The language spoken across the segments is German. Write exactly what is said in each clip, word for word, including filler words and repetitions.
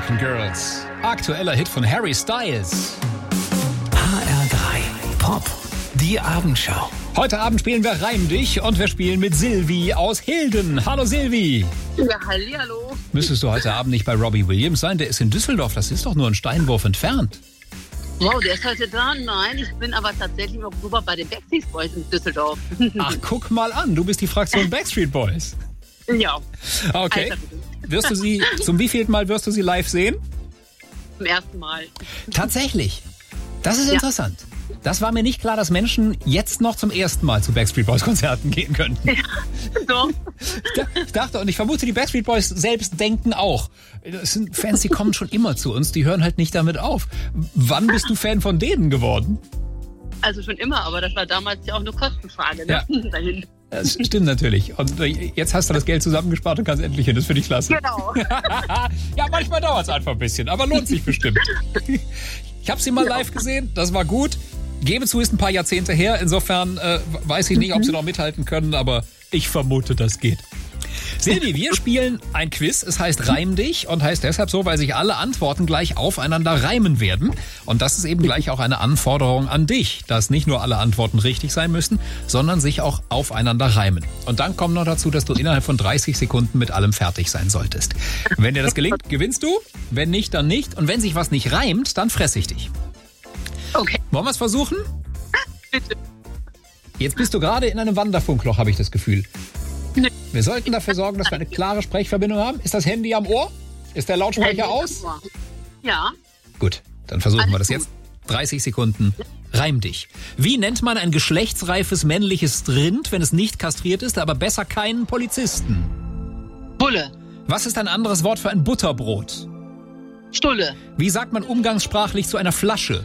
American Girls. Aktueller Hit von Harry Styles. H R drei Pop, die Abendschau. Heute Abend spielen wir Reim dich und wir spielen mit Silvi aus Hilden. Hallo Silvi. Ja, hallihallo. Müsstest du heute Abend nicht bei Robbie Williams sein? Der ist in Düsseldorf, das ist doch nur ein Steinwurf entfernt. Wow, der ist heute da? Nein, ich bin aber tatsächlich im Oktober bei den Backstreet Boys in Düsseldorf. Ach, guck mal an, du bist die Fraktion Backstreet Boys. Ja. Okay. Wirst du sie, zum wievielten Mal wirst du sie live sehen? Zum ersten Mal. Tatsächlich. Das ist Ja. interessant. Das war mir nicht klar, dass Menschen jetzt noch zum ersten Mal zu Backstreet Boys Konzerten gehen könnten. Ja, doch. Ich dachte, und ich vermute, die Backstreet Boys selbst denken auch. Das sind Fans, die kommen schon immer zu uns, die hören halt nicht damit auf. Wann bist du Fan von denen geworden? Also schon immer, aber das war damals ja auch eine Kostenfrage. Ne? Ja. Dahin. Das stimmt natürlich. Und jetzt hast du das Geld zusammengespart und kannst endlich hin. Das finde ich klasse. Genau. Ja, manchmal dauert es einfach ein bisschen, aber lohnt sich bestimmt. Ich habe sie mal live gesehen, das war gut. Gebe zu, ist ein paar Jahrzehnte her. Insofern äh, weiß ich nicht, ob sie noch mithalten können, aber ich vermute, das geht. Silvi, wir spielen ein Quiz. Es heißt Reim dich und heißt deshalb so, weil sich alle Antworten gleich aufeinander reimen werden. Und das ist eben gleich auch eine Anforderung an dich, dass nicht nur alle Antworten richtig sein müssen, sondern sich auch aufeinander reimen. Und dann kommt noch dazu, dass du innerhalb von dreißig Sekunden mit allem fertig sein solltest. Wenn dir das gelingt, gewinnst du. Wenn nicht, dann nicht. Und wenn sich was nicht reimt, dann fresse ich dich. Okay. Wollen wir es versuchen? Bitte. Jetzt bist du gerade in einem Wanderfunkloch, habe ich das Gefühl. Nee. Wir sollten dafür sorgen, dass wir eine klare Sprechverbindung haben. Ist das Handy am Ohr? Ist der Lautsprecher aus? Ja. Gut, dann versuchen Alles wir das gut. jetzt. dreißig Sekunden. Reim dich. Wie nennt man ein geschlechtsreifes männliches Rind, wenn es nicht kastriert ist, aber besser keinen Polizisten? Bulle. Was ist ein anderes Wort für ein Butterbrot? Stulle. Wie sagt man umgangssprachlich zu einer Flasche?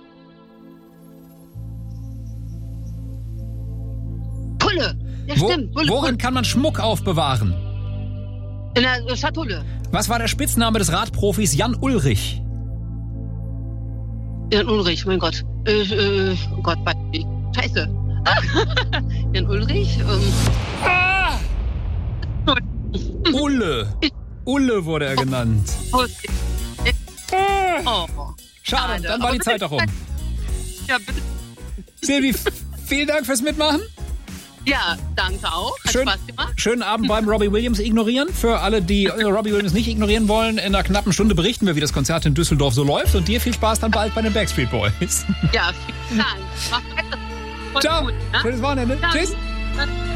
Pulle. Ja, Wo, stimmt. Bulle. worin kann man Schmuck aufbewahren? In der Schatulle. Was war der Spitzname des Radprofis Jan Ullrich? Jan Ulrich, mein Gott. Äh, äh, oh Gott, bei Scheiße. Jan Ulrich. Ähm, Ah! Ulle. Ulle wurde er genannt. oh. Ah! Oh. Schade, dann war die Zeit auch um. Ja, bitte. Silvi, vielen Dank fürs Mitmachen. Ja, danke auch. Hat Schön, Spaß gemacht. schönen Abend beim Robbie Williams ignorieren. Für alle, die äh, Robbie Williams nicht ignorieren wollen, in einer knappen Stunde berichten wir, wie das Konzert in Düsseldorf so läuft. Und dir viel Spaß dann bald bei den Backstreet Boys. Ja, vielen Dank. Mach's weiter. Voll Ciao, gut, ne? schönes Wochenende. Danke. Tschüss.